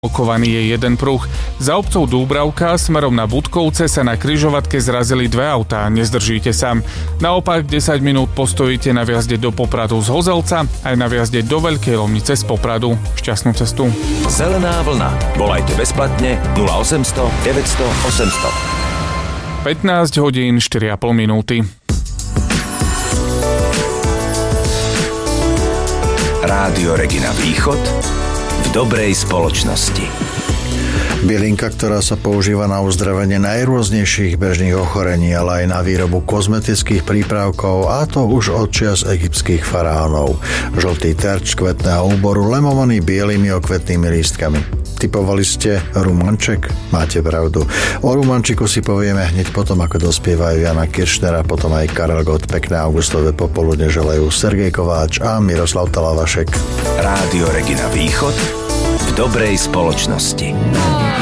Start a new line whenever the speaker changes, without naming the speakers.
Blokovaný je jeden pruh. Za obcov Dúbravka smerom na Budkovce sa na križovatke zrazili dve autá, nezdržíte sa. Naopak 10 minút postojíte na vjazde do Popradu z Hozelca aj na vjazde do Veľkej Lomnice z Popradu. Šťastnú cestu.
Zelená vlna. Volajte bezplatne 0800 900 800.
15 hodín 4,5 minúty.
Rádio Regina Východ v dobrej spoločnosti.
Bielinka, ktorá sa používa na uzdravenie najrôznejších bežných ochorení, ale aj na výrobu kozmetických prípravkov, a to už od čias egyptských faraónov. Žltý terč kvetného úboru lemovaný bielými okvetnými lístkami. Typovali ste rumanček? Máte pravdu. O rumančiku si povieme hneď potom, ako dospievajú Jana Kiršner a potom aj Karel Gott. Pekné augustové popoludne želajú Sergej Kováč a Miroslav Talavašek.
Rádio Regina Východ v dobrej spoločnosti.